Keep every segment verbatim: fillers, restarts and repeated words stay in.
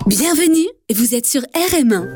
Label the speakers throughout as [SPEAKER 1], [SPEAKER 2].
[SPEAKER 1] Bienvenue, vous êtes sur R M un.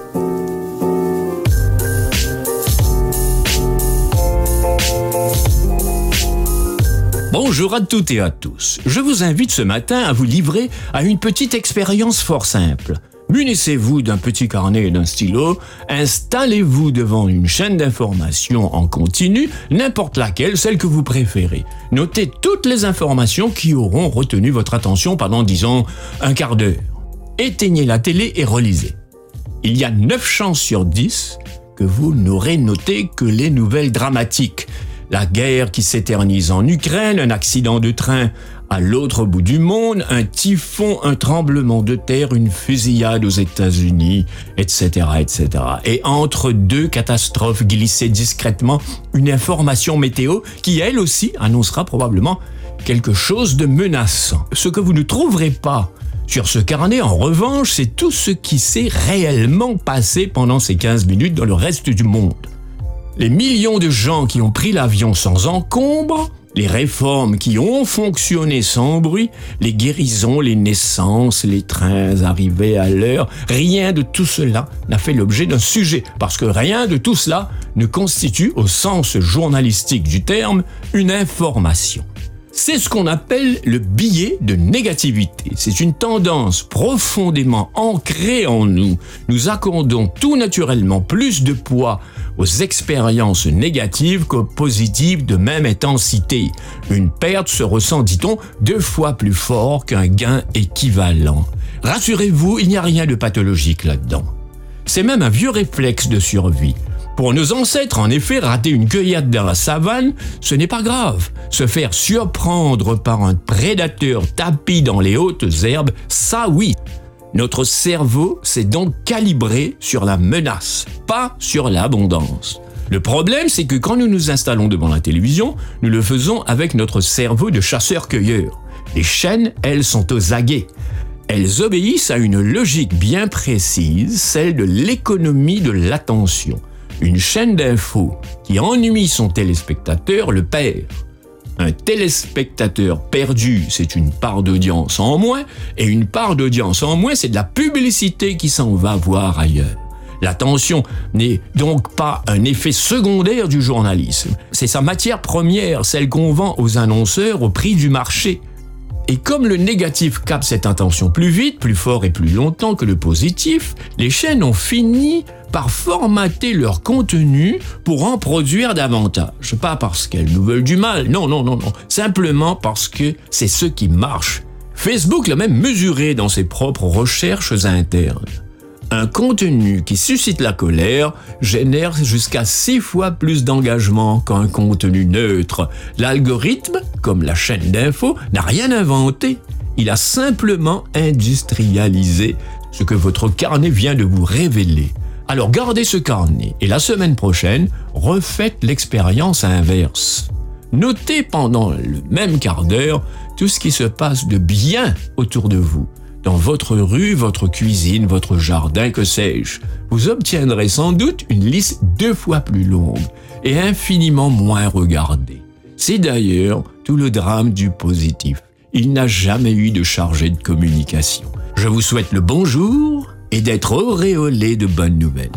[SPEAKER 2] Bonjour à toutes et à tous. Je vous invite ce matin à vous livrer à une petite expérience fort simple. Munissez-vous d'un petit carnet et d'un stylo, installez-vous devant une chaîne d'information en continu, n'importe laquelle, celle que vous préférez. Notez toutes les informations qui auront retenu votre attention pendant, disons, un quart d'heure. Éteignez la télé et relisez. Il y a neuf chances sur dix que vous n'aurez noté que les nouvelles dramatiques. La guerre qui s'éternise en Ukraine, un accident de train à l'autre bout du monde, un typhon, un tremblement de terre, une fusillade aux États-Unis, et cetera, et cetera. Et entre deux catastrophes glissées discrètement, une information météo qui, elle aussi, annoncera probablement quelque chose de menaçant. Ce que vous ne trouverez pas sur ce carnet, en revanche, c'est tout ce qui s'est réellement passé pendant ces quinze minutes dans le reste du monde. Les millions de gens qui ont pris l'avion sans encombre, les réformes qui ont fonctionné sans bruit, les guérisons, les naissances, les trains arrivés à l'heure, rien de tout cela n'a fait l'objet d'un sujet, parce que rien de tout cela ne constitue, au sens journalistique du terme, une information. C'est ce qu'on appelle le biais de négativité. C'est une tendance profondément ancrée en nous. Nous accordons tout naturellement plus de poids aux expériences négatives qu'aux positives de même intensité. Une perte se ressent, dit-on, deux fois plus fort qu'un gain équivalent. Rassurez-vous, il n'y a rien de pathologique là-dedans. C'est même un vieux réflexe de survie. Pour nos ancêtres, en effet, rater une cueillette dans la savane, ce n'est pas grave. Se faire surprendre par un prédateur tapi dans les hautes herbes, ça oui. Notre cerveau s'est donc calibré sur la menace, pas sur l'abondance. Le problème, c'est que quand nous nous installons devant la télévision, nous le faisons avec notre cerveau de chasseur-cueilleur. Les chaînes, elles, sont aux aguets. Elles obéissent à une logique bien précise, celle de l'économie de l'attention. Une chaîne d'infos qui ennuie son téléspectateur le perd. Un téléspectateur perdu, c'est une part d'audience en moins, et une part d'audience en moins, c'est de la publicité qui s'en va voir ailleurs. L'attention n'est donc pas un effet secondaire du journalisme. C'est sa matière première, celle qu'on vend aux annonceurs au prix du marché. Et comme le négatif capte cette attention plus vite, plus fort et plus longtemps que le positif, les chaînes ont fini par formater leur contenu pour en produire davantage. Pas parce qu'elles nous veulent du mal, non, non, non, non. Simplement parce que c'est ce qui marche. Facebook l'a même mesuré dans ses propres recherches internes. Un contenu qui suscite la colère génère jusqu'à six fois plus d'engagement qu'un contenu neutre. L'algorithme, comme la chaîne d'infos, n'a rien inventé. Il a simplement industrialisé ce que votre carnet vient de vous révéler. Alors gardez ce carnet et la semaine prochaine, refaites l'expérience inverse. Notez pendant le même quart d'heure tout ce qui se passe de bien autour de vous. Dans votre rue, votre cuisine, votre jardin, que sais-je. Vous obtiendrez sans doute une liste deux fois plus longue et infiniment moins regardée. C'est d'ailleurs tout le drame du positif. Il n'a jamais eu de chargé de communication. Je vous souhaite le bonjour et d'être auréolé de bonnes nouvelles.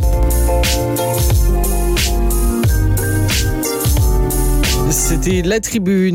[SPEAKER 3] C'était La Tribune.